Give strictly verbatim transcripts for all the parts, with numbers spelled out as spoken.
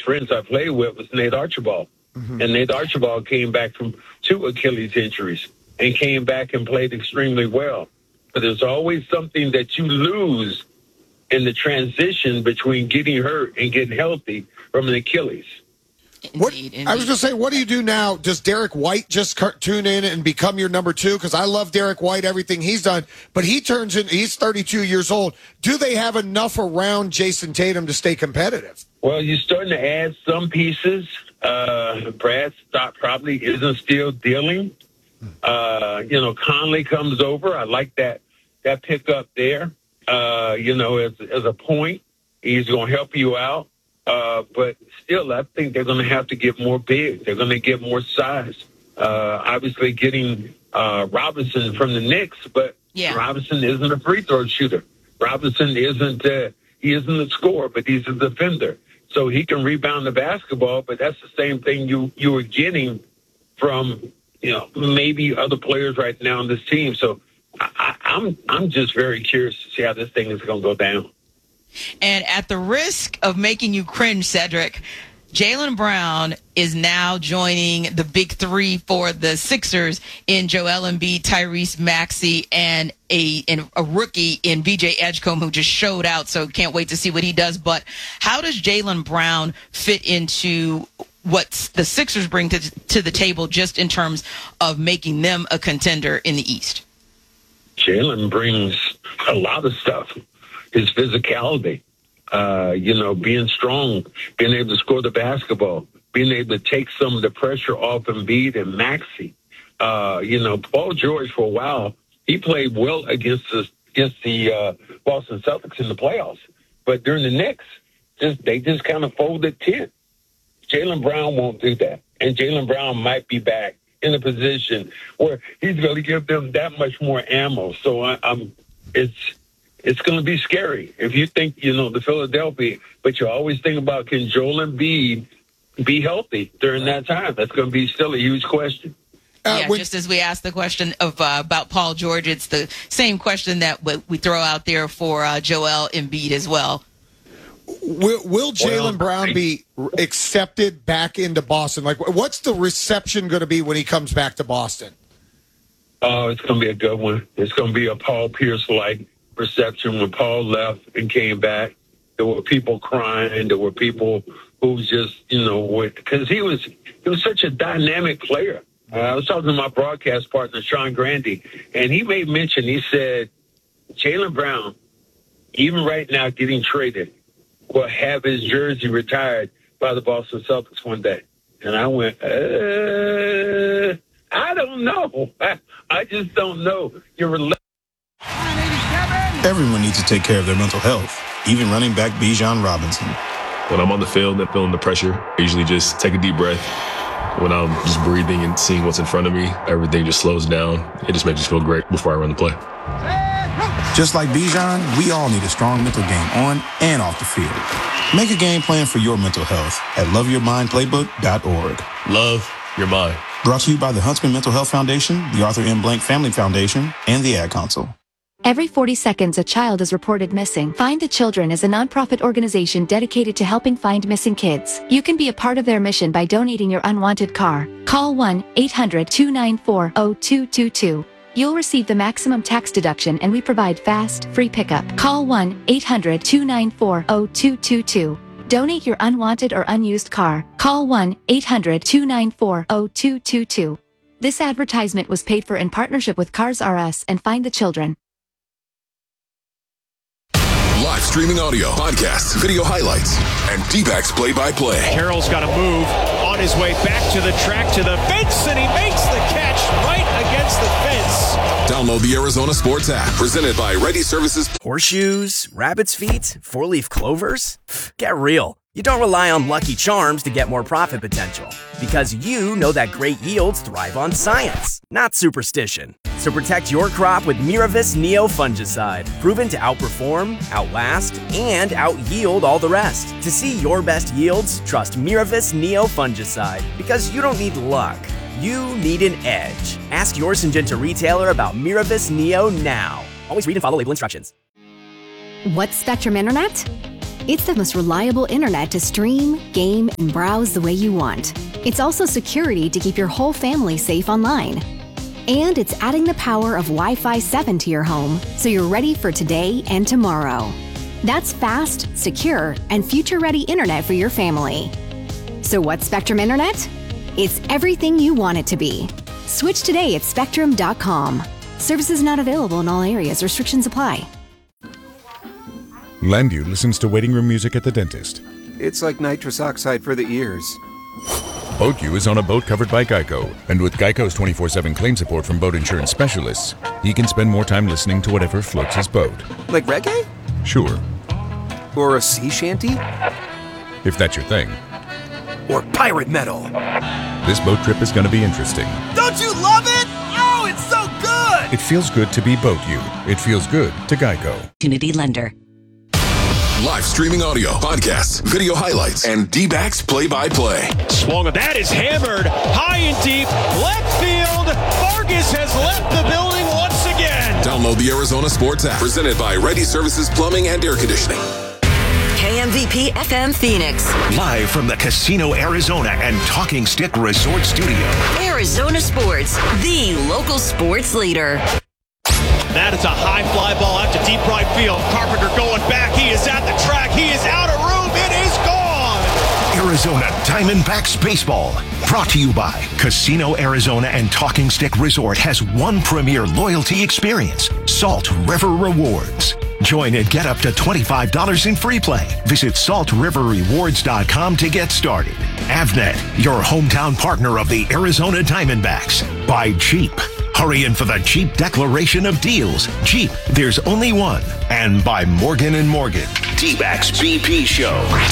friends I played with was Nate Archibald. Mm-hmm. And Nate Archibald came back from two Achilles injuries and came back and played extremely well. But there's always something that you lose in the transition between getting hurt and getting healthy from an Achilles. What, Indeed, indeed. I was going to say, what do you do now? Does Derek White just tune in and become your number two? Because I love Derek White, everything he's done. But he turns in, he's thirty-two years old. Do they have enough around Jason Tatum to stay competitive? Well, you're starting to add some pieces. Uh, Brad Stott probably isn't still dealing. Uh, you know, Conley comes over. I like that that pickup there. Uh, you know, as as a point, he's going to help you out. Uh, but still, I think they're going to have to get more big. They're going to get more size. Uh, obviously, getting uh, Robinson from the Knicks, but yeah. Robinson isn't a free throw shooter. Robinson isn't uh, he isn't a scorer, but he's a defender. So he can rebound the basketball, but that's the same thing you you were getting from you know maybe other players right now on this team. So I, I, I'm I'm just very curious to see how this thing is going to go down. And at the risk of making you cringe, Cedric, Jaylen Brown is now joining the big three for the Sixers in Joel Embiid, Tyrese Maxey, and a and a rookie in B J Edgecombe who just showed out. So can't wait to see what he does. But how does Jaylen Brown fit into what the Sixers bring to, to the table just in terms of making them a contender in the East? Jaylen brings a lot of stuff. His physicality, uh, you know, being strong, being able to score the basketball, being able to take some of the pressure off Embiid and Maxey. Uh, you know, Paul George, for a while, he played well against the, against the uh, Boston Celtics in the playoffs. But during the Knicks, just they just kind of folded ten. Jaylen Brown won't do that. And Jaylen Brown might be back in a position where he's going to give them that much more ammo. So I, I'm, it's... It's going to be scary if you think, you know, the Philadelphia, but you always think about, can Joel Embiid be healthy during that time? That's going to be still a huge question. Uh, yeah, when, just as we asked the question of uh, about Paul George, it's the same question that we throw out there for uh, Joel Embiid as well. Will, will Jaylen well, Brown be accepted back into Boston? Like, what's the reception going to be when he comes back to Boston? Oh, it's going to be a good one. It's going to be a Paul Pierce-like reception. When Paul left and came back, there were people crying. There were people who just, you know, because he was he was such a dynamic player. Uh, I was talking to my broadcast partner, Sean Grandy, and he made mention, he said, Jaylen Brown, even right now getting traded, will have his jersey retired by the Boston Celtics one day. And I went, uh, I don't know. I, I just don't know. You're related. Everyone needs to take care of their mental health, even running back Bijan Robinson. When I'm on the field and feeling the pressure, I usually just take a deep breath. When I'm just breathing and seeing what's in front of me, everything just slows down. It just makes me feel great before I run the play. Just like Bijan, we all need a strong mental game on and off the field. Make a game plan for your mental health at love your mind playbook dot org. Love your mind. Brought to you by the Huntsman Mental Health Foundation, the Arthur M. Blank Family Foundation, and the Ad Council. Every forty seconds, a child is reported missing. Find the Children is a nonprofit organization dedicated to helping find missing kids. You can be a part of their mission by donating your unwanted car. Call one eight hundred two nine four zero two two two. You'll receive the maximum tax deduction, and we provide fast, free pickup. Call one eight hundred two nine four zero two two two. Donate your unwanted or unused car. Call one eight hundred two nine four zero two two two. This advertisement was paid for in partnership with Cars R Us and Find the Children. Live streaming audio, podcasts, video highlights, and D-backs play-by-play. Carroll's got to move on his way back to the track, to the fence, and he makes the catch right against the fence. Download the Arizona Sports app, presented by Ready Services. Horseshoes, rabbit's feet, four-leaf clovers. Get real. You don't rely on Lucky Charms to get more profit potential, because you know that great yields thrive on science, not superstition. So protect your crop with Miravis Neo Fungicide, proven to outperform, outlast, and out-yield all the rest. To see your best yields, trust Miravis Neo Fungicide, because you don't need luck. You need an edge. Ask your Syngenta retailer about Miravis Neo now. Always read and follow label instructions. What's Spectrum Internet? It's the most reliable internet to stream, game, and browse the way you want. It's also security to keep your whole family safe online. And it's adding the power of Wi-Fi seven to your home, so you're ready for today and tomorrow. That's fast, secure, and future-ready internet for your family. So what's Spectrum Internet? It's everything you want it to be. Switch today at spectrum dot com. Services not available in all areas. Restrictions apply. Landu listens to waiting room music at the dentist. It's like nitrous oxide for the ears. BoatU is on a boat covered by Geico, and with Geico's twenty-four seven claim support from boat insurance specialists, he can spend more time listening to whatever floats his boat. Like reggae? Sure. Or a sea shanty? If that's your thing. Or pirate metal. This boat trip is going to be interesting. Don't you love it? Oh, it's so good! It feels good to be BoatU. It feels good to Geico. Opportunity Lender. Live streaming audio, podcasts, video highlights, and D-backs play-by-play. Swung, that is hammered high and deep, left field. Vargas has left the building once again. Download the Arizona Sports app, presented by Ready Services Plumbing and Air Conditioning. K M V P F M Phoenix. Live from the Casino Arizona and Talking Stick Resort Studio. Arizona Sports, the local sports leader. That is a high fly ball out to deep right field. Carpenter going back. He is at the track. He is out of room. It is gone. Arizona Diamondbacks Baseball. Brought to you by Casino Arizona and Talking Stick Resort has one premier loyalty experience, Salt River Rewards. Join and get up to twenty-five dollars in free play. Visit salt river rewards dot com to get started. Avnet, your hometown partner of the Arizona Diamondbacks. By Jeep. Hurry in for the Jeep declaration of deals. Jeep, there's only one. And by Morgan and Morgan. D-backs B P Show.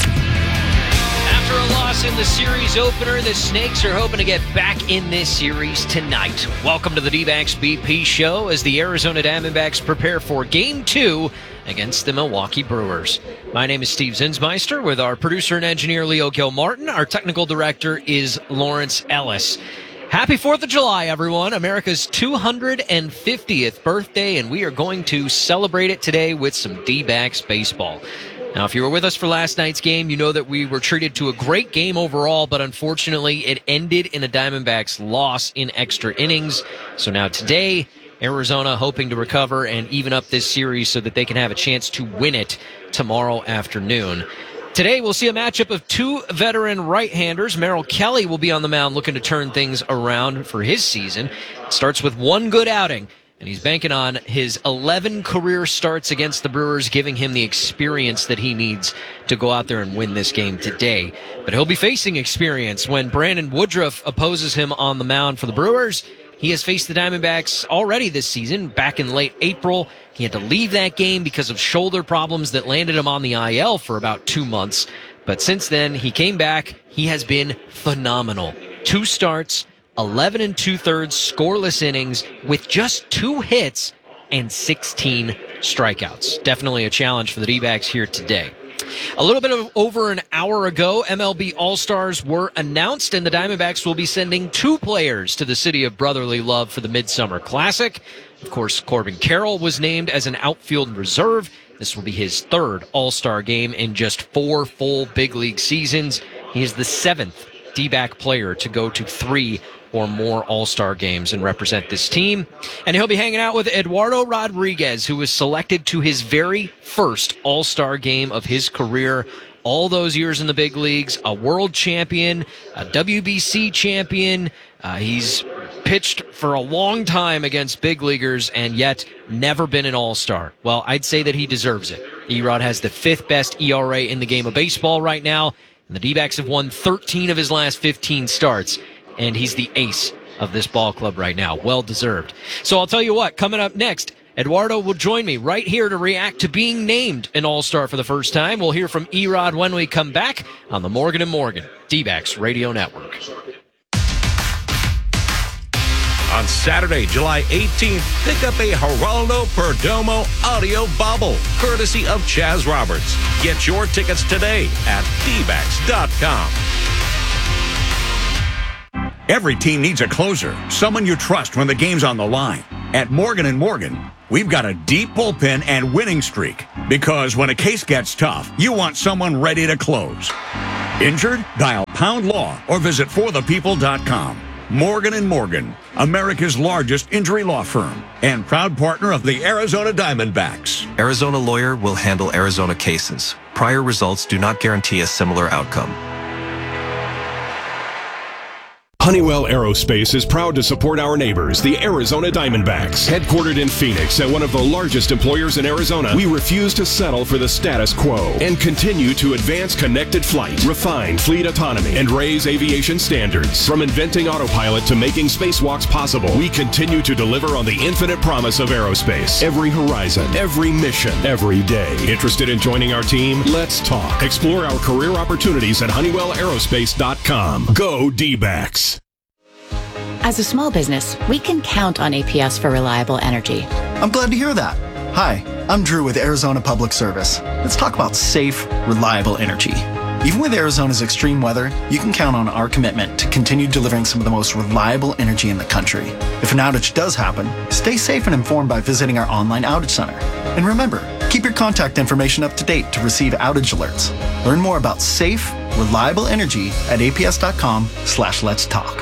After a loss in the series opener, the Snakes are hoping to get back in this series tonight. Welcome to the D-backs B P Show as the Arizona Diamondbacks prepare for Game two against the Milwaukee Brewers. My name is Steve Zinsmeister with our producer and engineer Leo Gilmartin. Our technical director is Lawrence Ellis. Happy fourth of July, everyone. America's two hundred fiftieth birthday, and we are going to celebrate it today with some D-backs baseball. Now, if you were with us for last night's game, you know that we were treated to a great game overall, but unfortunately it ended in a Diamondbacks loss in extra innings. So now today, Arizona hoping to recover and even up this series so that they can have a chance to win it tomorrow afternoon. Today, we'll see a matchup of two veteran right-handers. Merrill Kelly will be on the mound looking to turn things around for his season. It starts with one good outing, and he's banking on his eleven career starts against the Brewers, giving him the experience that he needs to go out there and win this game today. But he'll be facing experience when Brandon Woodruff opposes him on the mound for the Brewers. He has faced the Diamondbacks already this season, back in late April. He had to leave that game because of shoulder problems that landed him on the I L for about two months. But since then, he came back. He has been phenomenal. Two starts, eleven and two-thirds scoreless innings with just two hits and sixteen strikeouts. Definitely a challenge for the D-backs here today. A little bit of over an hour ago, M L B All-Stars were announced, and the Diamondbacks will be sending two players to the city of brotherly love for the Midsummer Classic. Of course, Corbin Carroll was named as an outfield reserve. This will be his third All-Star game in just four full big league seasons. He is the seventh D-back player to go to three or more All-Star games and represent this team. And he'll be hanging out with Eduardo Rodriguez, who was selected to his very first All-Star game of his career. All those years in the big leagues, a world champion, a W B C champion. Uh, he's pitched for a long time against big leaguers and yet never been an All-Star. Well, I'd say that he deserves it. E-Rod has the fifth best E R A in the game of baseball right now, and the D-backs have won thirteen of his last fifteen starts, and he's the ace of this ball club right now. Well deserved. So I'll tell you what, coming up next, Eduardo will join me right here to react to being named an All-Star for the first time. We'll hear from E-Rod when we come back on the Morgan and Morgan D-backs Radio Network. On Saturday, July eighteenth, pick up a Geraldo Perdomo audio bobble, courtesy of Chaz Roberts. Get your tickets today at D backs dot com. Every team needs a closer, someone you trust when the game's on the line. At Morgan and Morgan, we've got a deep bullpen and winning streak. Because when a case gets tough, you want someone ready to close. Injured? Dial Pound Law or visit for the people dot com. Morgan and Morgan, America's largest injury law firm and proud partner of the Arizona Diamondbacks. Arizona Lawyer will handle Arizona cases. Prior results do not guarantee a similar outcome. Honeywell Aerospace is proud to support our neighbors, the Arizona Diamondbacks. Headquartered in Phoenix and one of the largest employers in Arizona, we refuse to settle for the status quo and continue to advance connected flight, refine fleet autonomy, and raise aviation standards. From inventing autopilot to making spacewalks possible, we continue to deliver on the infinite promise of aerospace. Every horizon, every mission, every day. Interested in joining our team? Let's talk. Explore our career opportunities at honeywell aerospace dot com. Go D-backs. As a small business, we can count on A P S for reliable energy. I'm glad to hear that. Hi, I'm Drew with Arizona Public Service. Let's talk about safe, reliable energy. Even with Arizona's extreme weather, you can count on our commitment to continue delivering some of the most reliable energy in the country. If an outage does happen, stay safe and informed by visiting our online outage center. And remember, keep your contact information up to date to receive outage alerts. Learn more about safe, reliable energy at A P S dot com slash let's talk.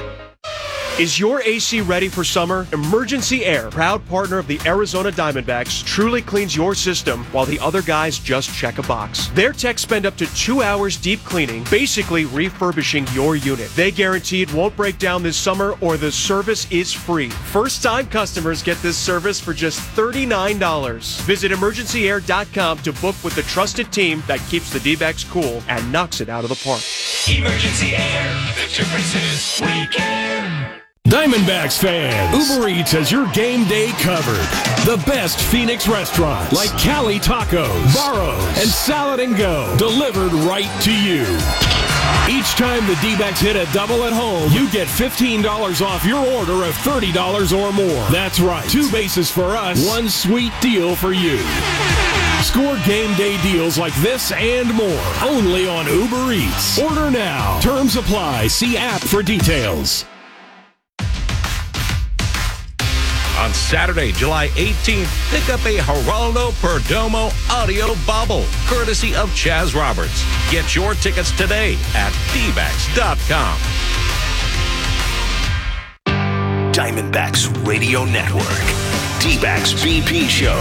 Is your A C ready for summer? Emergency Air, proud partner of the Arizona Diamondbacks, truly cleans your system while the other guys just check a box. Their techs spend up to two hours deep cleaning, basically refurbishing your unit. They guarantee it won't break down this summer or the service is free. First-time customers get this service for just thirty-nine dollars. Visit emergency air dot com to book with the trusted team that keeps the D-backs cool and knocks it out of the park. Emergency Air, the difference is we care. Diamondbacks fans, Uber Eats has your game day covered. The best Phoenix restaurants like Cali Tacos, Barrows, and Salad and Go delivered right to you. Each time the D-backs hit a double at home, you get fifteen dollars off your order of thirty dollars or more. That's right, two bases for us, one sweet deal for you. Score game day deals like this and more only on Uber Eats. Order now. Terms apply. See app for details. On Saturday, July eighteenth, pick up a Geraldo Perdomo audio bobble, courtesy of Chaz Roberts. Get your tickets today at D backs dot com. Diamondbacks Radio Network. D-backs B P Show.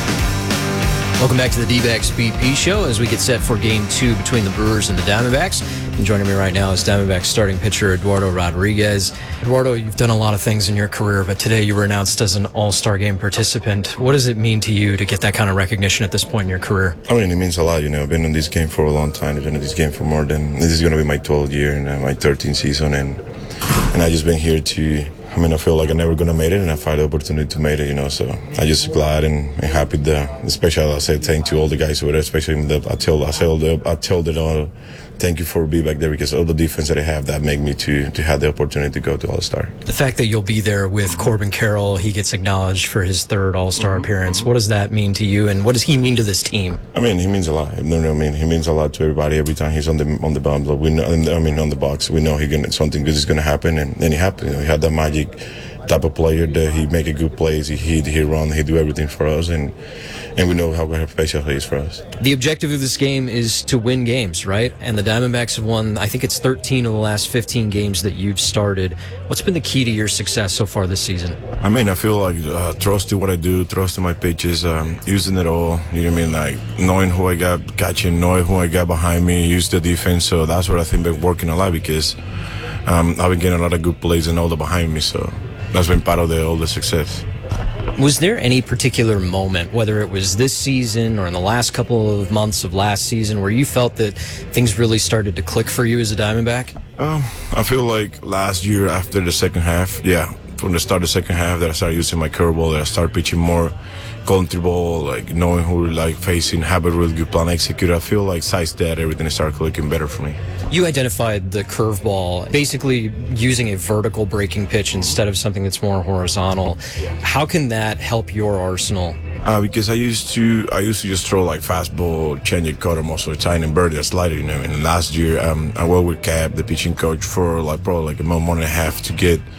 Welcome back to the D-backs B P Show as we get set for game two between the Brewers and the Diamondbacks. And joining me right now is Diamondbacks starting pitcher Eduardo Rodriguez. Eduardo, you've done a lot of things in your career, but today you were announced as an All-Star Game participant. What does it mean to you to get that kind of recognition at this point in your career? I mean, it means a lot. You know, I've been in this game for a long time. I've been in this game for more than, this is going to be my twelfth year and uh, my thirteenth season. And, and I just been here to, I mean, I feel like I'm never going to make it, and I find the opportunity to make it, you know. So I'm just glad and, and happy that, especially I say thank to all the guys who were there, especially the, I tell, I tell the, I tell them all, thank you for being back there because all the defense that I have that make me to, to have the opportunity to go to All-Star. The fact that you'll be there with Corbin Carroll, he gets acknowledged for his third All-Star mm-hmm. appearance. What does that mean to you, and what does he mean to this team? I mean, he means a lot. No, no, I mean, he means a lot to everybody. Every time he's on the on the bump, we know, I mean, on the box, we know he gonna, something good is going to happen, and then it happened. You know, he had that magic type of player that he make a good plays, he hit, he run, he do everything for us, and and we know how special he is for us. The objective of this game is to win games, right? And the Diamondbacks have won, I think it's thirteen of the last fifteen games that you've started. What's been the key to your success so far this season? I mean, I feel like uh, trust in what I do, trust in my pitches, um, using it all, you know what I mean? Like knowing who I got catching, knowing who I got behind me, use the defense. So that's what I think been working a lot because um, I've been getting a lot of good plays and all the behind me. So that's been part of the, all the success. Was there any particular moment, whether it was this season or in the last couple of months of last season, where you felt that things really started to click for you as a Diamondback? Um, I feel like last year after the second half, yeah, from the start of the second half, that I started using my curveball, that I started pitching more comfortable, like knowing who like facing, have a really good plan, execute. I feel like size that everything started clicking better for me. You identified the curveball, basically using a vertical breaking pitch instead of something that's more horizontal. How can that help your arsenal? Uh, because I used to, I used to just throw like fastball, change it, cutter most of the time, and birdie a slider, you know. And last year, um, I worked with Cap, the pitching coach, for like probably like a month and a half to get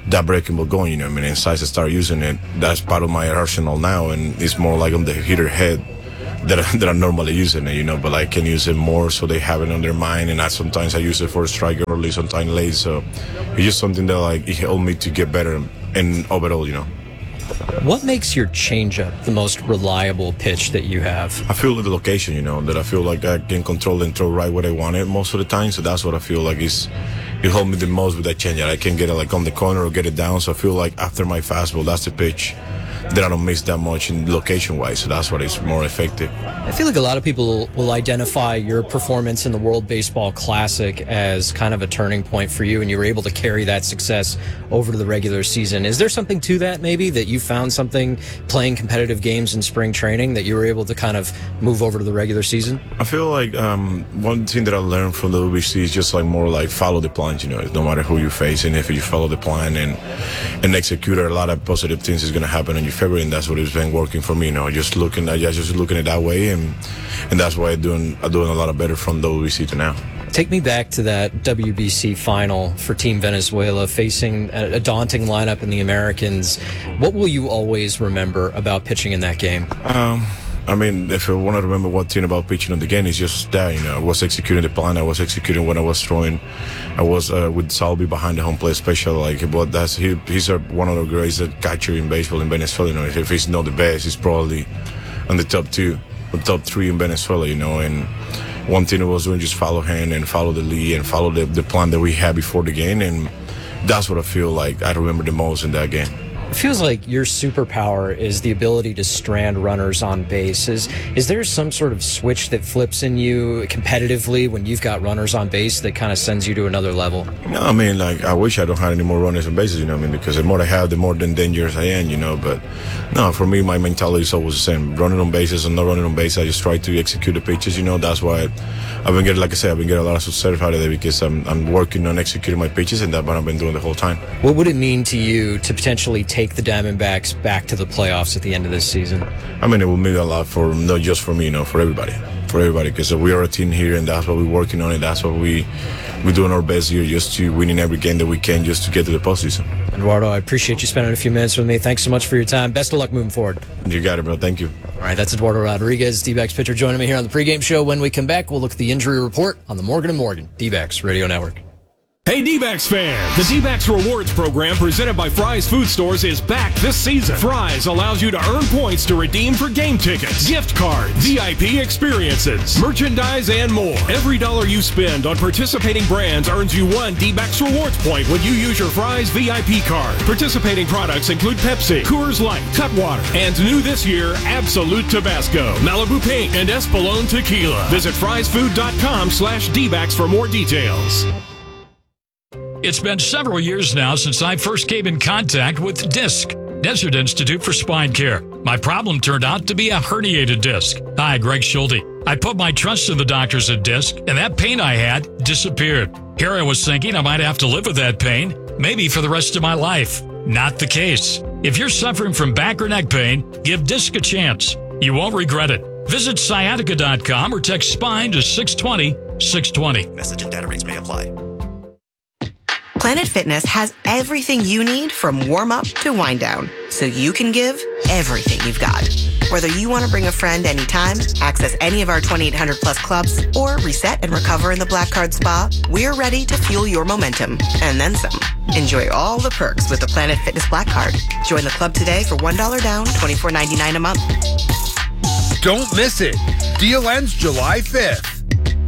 that breaking ball going, you know. I mean, and since I start using it, that's part of my arsenal now, and it's more like on the hitter head that I, that I'm normally using it, you know. But I can use it more, so they have it on their mind, and I sometimes I use it for a strike early, sometimes late. So it's just something that like it helped me to get better and overall, you know. What makes your changeup the most reliable pitch that you have? I feel the location, you know, that I feel like I can control and throw right where I want it most of the time. So that's what I feel like is it helped me the most with that changeup. I can get it like on the corner or get it down. So I feel like after my fastball, that's the pitch that I don't miss that much in location-wise. So that's what is more effective. I feel like a lot of people will identify your performance in the World Baseball Classic as kind of a turning point for you, and you were able to carry that success over to the regular season. Is there something to that, maybe, that you found something playing competitive games in spring training that you were able to kind of move over to the regular season? I feel like um, one thing that I learned from the W B C is just like more like follow the plan, you know. No matter who you're facing, if you follow the plan and, and execute it, a lot of positive things is going to happen in your favor, and that's what it's been working for me, you know, just looking at just looking at it that way, and and that's why I'm doing, I'm doing a lot of better from W B C to now. Take me back to that W B C final for Team Venezuela, facing a, a daunting lineup in the Americans. What will you always remember about pitching in that game? Um, I mean, if I want to remember one thing about pitching in the game, it's just that, you know, I was executing the plan, I was executing when I was throwing. I was uh, with Salvi behind the home plate special, like, but that's he, he's a, one of the greatest catcher in baseball in Venezuela. You know, if he's not the best, he's probably on the top two, or top three in Venezuela, you know. And one thing I was doing, just follow him and follow the lead and follow the, the plan that we had before the game, and that's what I feel like I remember the most in that game. It feels like your superpower is the ability to strand runners on base. Is, is there some sort of switch that flips in you competitively when you've got runners on base that kind of sends you to another level? No, I mean, like, I wish I don't have any more runners on bases, you know what I mean? Because the more I have, the more than dangerous I am, you know. But no, for me, my mentality is always the same. Running on bases and not running on bases, I just try to execute the pitches, you know. That's why I've been getting, like I said, I've been getting a lot of success out of it, because I'm, I'm working on executing my pitches, and that's what I've been doing the whole time. What would it mean to you to potentially take the Diamondbacks back to the playoffs at the end of this season? I mean, it will mean a lot for, not just for me, you know, for everybody. For everybody, because we are a team here, and that's what we're working on, and that's what we, we're doing our best here, just to winning every game that we can, just to get to the postseason. Eduardo, I appreciate you spending a few minutes with me. Thanks so much for your time. Best of luck moving forward. You got it, bro. Thank you. All right, that's Eduardo Rodriguez, D-backs pitcher, joining me here on the pregame show. When we come back, we'll look at the injury report on the Morgan and Morgan D-backs Radio Network. Hey D-backs fans, the D-backs Rewards program presented by Fry's Food Stores is back this season. Fry's allows you to earn points to redeem for game tickets, gift cards, V I P experiences, merchandise, and more. Every dollar you spend on participating brands earns you one D-backs Rewards point when you use your Fry's V I P card. Participating products include Pepsi, Coors Light, Cutwater, and new this year, Absolute Tabasco, Malibu Pink, and Espolón Tequila. Visit frysfood.com slash D-backs for more details. It's been several years now since I first came in contact with DISC, Desert Institute for Spine Care. My problem turned out to be a herniated disc. Hi, Greg Schulte. I put my trust in the doctors at DISC, and that pain I had disappeared. Here I was thinking I might have to live with that pain, maybe for the rest of my life. Not the case. If you're suffering from back or neck pain, give DISC a chance. You won't regret it. Visit sciatica dot com or text SPINE to six twenty, six twenty. Message and data rates may apply. Planet Fitness has everything you need from warm-up to wind-down, so you can give everything you've got. Whether you want to bring a friend anytime, access any of our twenty-eight hundred plus clubs, or reset and recover in the Black Card Spa, we're ready to fuel your momentum, and then some. Enjoy all the perks with the Planet Fitness Black Card. Join the club today for one dollar down, twenty-four ninety-nine a month. Don't miss it. Deal ends July fifth.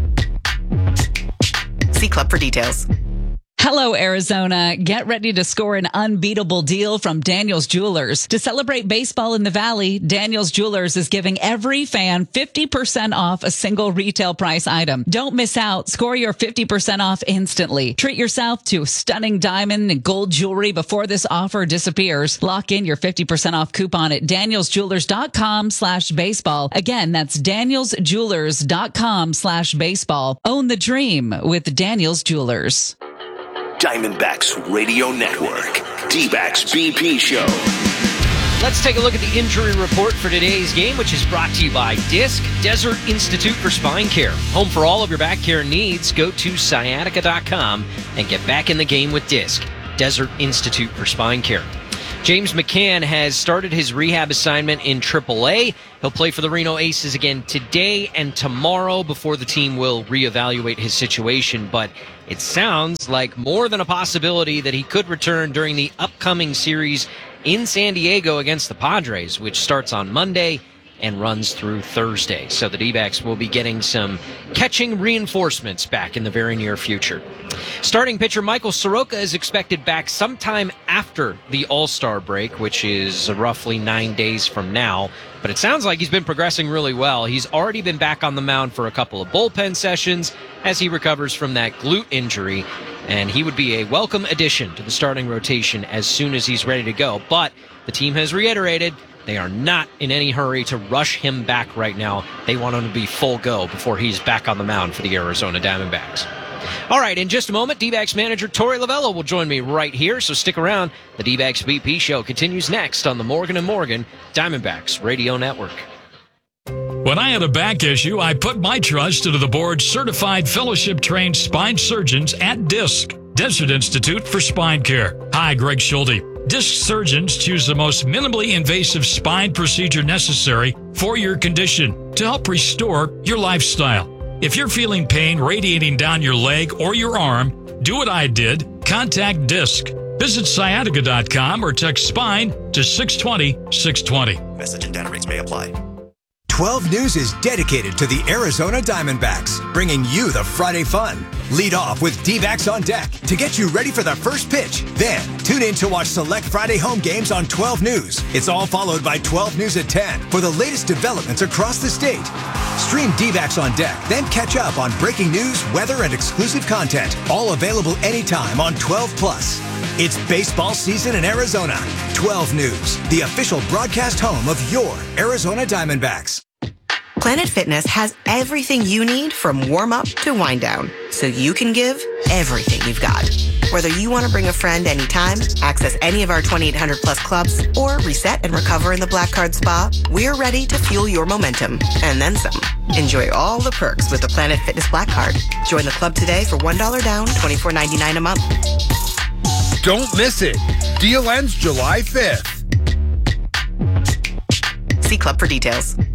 See club for details. Hello, Arizona. Get ready to score an unbeatable deal from Daniel's Jewelers. To celebrate baseball in the Valley, Daniel's Jewelers is giving every fan fifty percent off a single retail price item. Don't miss out. Score your fifty percent off instantly. Treat yourself to stunning diamond and gold jewelry before this offer disappears. Lock in your fifty percent off coupon at danielsjewelers.com slash baseball. Again, that's danielsjewelers.com slash baseball. Own the dream with Daniel's Jewelers. Diamondbacks Radio Network, D-backs B P Show. Let's take a look at the injury report for today's game, which is brought to you by DISC, Desert Institute for Spine Care. Home for all of your back care needs. Go to sciatica dot com and get back in the game with DISC. Desert Institute for Spine Care. James McCann has started his rehab assignment in triple A. He'll play for the Reno Aces again today and tomorrow before the team will reevaluate his situation. But it sounds like more than a possibility that he could return during the upcoming series in San Diego against the Padres, which starts on Monday and runs through Thursday. So the D-backs will be getting some catching reinforcements back in the very near future. Starting pitcher Michael Soroka is expected back sometime after the All-Star break, which is roughly nine days from now. But it sounds like he's been progressing really well. He's already been back on the mound for a couple of bullpen sessions as he recovers from that glute injury. And he would be a welcome addition to the starting rotation as soon as he's ready to go. But the team has reiterated they are not in any hurry to rush him back right now. They want him to be full go before he's back on the mound for the Arizona Diamondbacks. All right, in just a moment, D-backs manager Torey Lovullo will join me right here, so stick around. The D-backs B P show continues next on the Morgan and Morgan Diamondbacks Radio Network. When I had a back issue, I put my trust into the board's certified fellowship-trained spine surgeons at DISC, Desert Institute for Spine Care. Hi, Greg Schulte. DISC surgeons choose the most minimally invasive spine procedure necessary for your condition to help restore your lifestyle. If you're feeling pain radiating down your leg or your arm, do what I did. Contact DISC. Visit sciatica dot com or text SPINE to six twenty, six twenty. Message and data rates may apply. twelve News is dedicated to the Arizona Diamondbacks, bringing you the Friday fun. Lead off with D-backs on deck to get you ready for the first pitch. Then, tune in to watch select Friday home games on twelve News. It's all followed by twelve News at ten for the latest developments across the state. Stream D-backs on deck, then catch up on breaking news, weather, and exclusive content. All available anytime on twelve plus. It's baseball season in Arizona. twelve News, the official broadcast home of your Arizona Diamondbacks. Planet Fitness has everything you need from warm-up to wind-down, so you can give everything you've got. Whether you want to bring a friend anytime, access any of our twenty-eight hundred plus clubs, or reset and recover in the Black Card Spa, we're ready to fuel your momentum, and then some. Enjoy all the perks with the Planet Fitness Black Card. Join the club today for one dollar down, twenty-four ninety-nine a month. Don't miss it. Deal ends July fifth. See club for details.